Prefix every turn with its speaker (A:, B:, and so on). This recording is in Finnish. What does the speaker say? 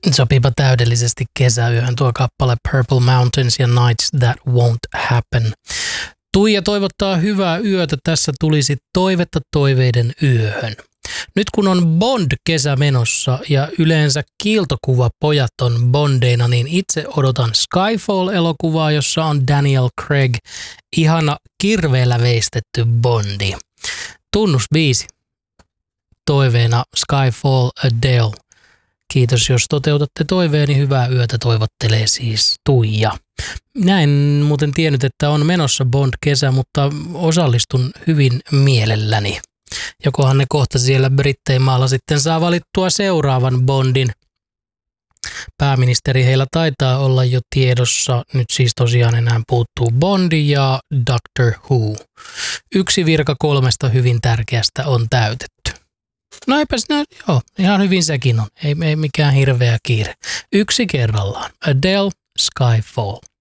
A: Sopiipa täydellisesti kesäyöhön tuo kappale Purple Mountains ja Nights That Won't Happen. Tuija toivottaa hyvää yötä. Tässä tulisi toivetta toiveiden yöhön. Nyt kun on Bond-kesä menossa ja yleensä kiiltokuvapojat on bondeina, niin itse odotan Skyfall-elokuvaa, jossa on Daniel Craig, ihana kirveellä veistetty Bondi. Tunnusbiisi. Toiveena Skyfall Adele. Kiitos, jos toteutatte toiveeni. Hyvää yötä toivottelee siis Tuija. Minä en muuten tiennyt, että on menossa Bond-kesä, mutta osallistun hyvin mielelläni. Jokohan ne kohta siellä Britteimaalla sitten saa valittua seuraavan Bondin. Pääministeri heillä taitaa olla jo tiedossa. Nyt siis tosiaan enää puuttuu Bondi ja Doctor Who. 1 virka 3 hyvin tärkeästä on täytetty. No eipä siinä, joo, ihan hyvin sekin on. Ei mikään hirveä kiire. 1 kerrallaan. Adele, Skyfall.